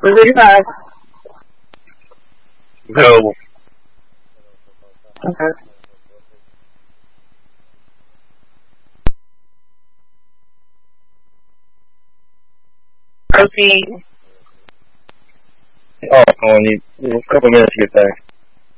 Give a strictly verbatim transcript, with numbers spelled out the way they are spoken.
We're thirty-five. Go. Okay. Proceed. Oh, I need a couple minutes to get back.